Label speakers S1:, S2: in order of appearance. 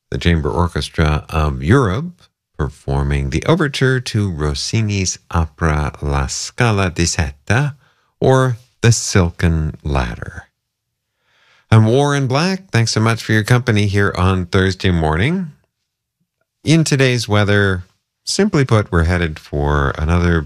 S1: the Chamber Orchestra of Europe performing the overture to Rossini's opera La Scala di Seta, or The Silken Ladder. I'm Warren Black. Thanks so much for your company here on Thursday morning. In today's weather, simply put, we're headed for another